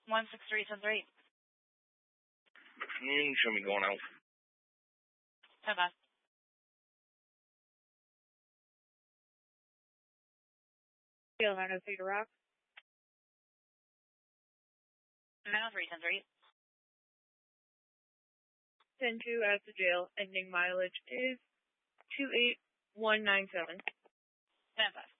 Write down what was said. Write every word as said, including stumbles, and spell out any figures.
one six three seven three. You can show me going out. Okay. Jail nine oh three to Rock. nine oh three ten three. ten two out of jail. Ending mileage is two eight one nine seven. ten five.